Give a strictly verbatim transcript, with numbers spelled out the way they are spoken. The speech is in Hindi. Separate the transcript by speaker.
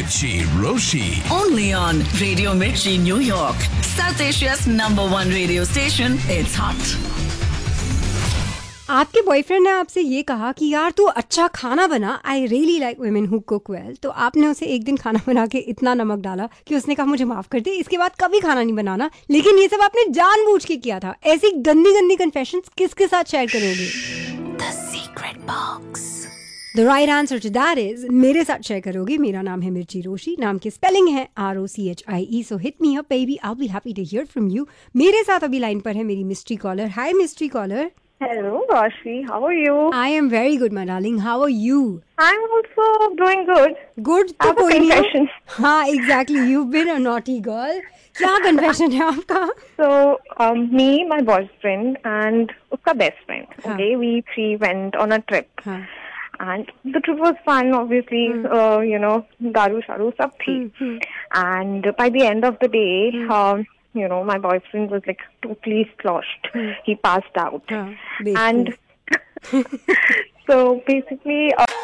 Speaker 1: Mirchi Roshi.
Speaker 2: Only on Radio Mirchi, New York. South Asia's number one radio station. It's hot.
Speaker 3: आपके बॉयफ्रेंड ने आपसे ये कहा कि यार तू अच्छा खाना बना, I really like women who cook well, तो आपने उसे एक दिन खाना बना के इतना नमक डाला कि उसने कहा मुझे माफ कर दे, इसके बाद कभी खाना नहीं बनाना, लेकिन ये सब आपने जानबूझ के किया था। ऐसी गंदी गंदी कन्फेशंस किसके साथ शेयर करोगे?
Speaker 2: The secret box.
Speaker 3: The right answer to that is मेरे साथ शेयर करोगे। मेरा नाम है मिर्ची रोशी, नाम की स्पेलिंग है R O C H I E, so hit me up baby, I will be happy to here from you. मेरे साथ अभी लाइन पर है मेरी mystery collar. Hi mystery collar.
Speaker 4: Hello, Roshi. How are you?
Speaker 3: I am very good, my darling. How are you?
Speaker 4: I'm also doing good.
Speaker 3: Good
Speaker 4: I
Speaker 3: तो
Speaker 4: have a
Speaker 3: कोई नहीं
Speaker 4: confession.
Speaker 3: हो। हाँ, exactly. You've been a naughty girl. क्या confession है आपका?
Speaker 4: So, um, me, my boyfriend, and uska best friend.
Speaker 3: हाँ.
Speaker 4: Okay, we three went on a trip.
Speaker 3: हाँ.
Speaker 4: And the trip was fun, obviously. Uh, you know, daru sharu sab thi. And by the end of the day, um, you know, my boyfriend was like totally sloshed. He passed out.
Speaker 3: हाँ,
Speaker 4: And so basically. Uh,